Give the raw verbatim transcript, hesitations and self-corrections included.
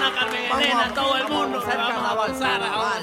Carmen Elena, todo el mundo. Vamos a avanzar ahora.